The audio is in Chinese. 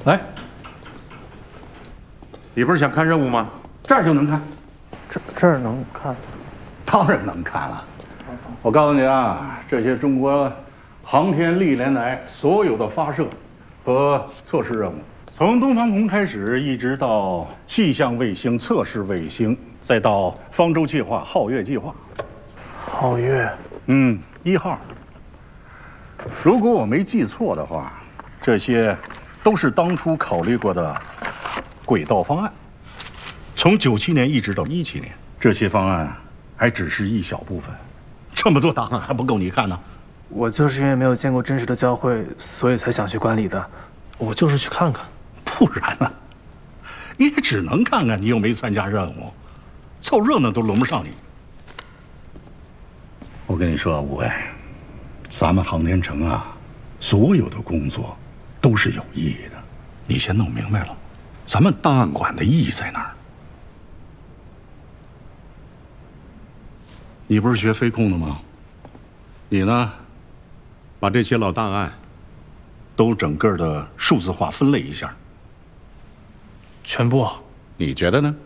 来， 你不是想看任务吗？ 这儿就能看。 这儿能看？ 当然能看了。我告诉你啊，这些中国航天历年来所有的发射和测试任务，从东方红开始，一直到气象卫星、测试卫星，再到方舟计划、皓月计划。 皓月 ，1号。如果我没记错的话，这些都是当初考虑过的轨道方案。从97年一直到17年，这些方案还只是一小部分。这么多档案还不够你看呢？ 我就是因为没有见过真实的交会，所以才想去观礼的。我就是去看看。 不然呢？你也只能看看，你又没参加任务，凑热闹都轮不上你。我跟你说，吴伟，咱们航天城啊，所有的工作都是有意义的。你先弄明白了，咱们档案馆的意义在哪儿？你不是学飞控的吗？你呢，把这些老档案都整个的数字化分类一下。 全部？ 你觉得呢？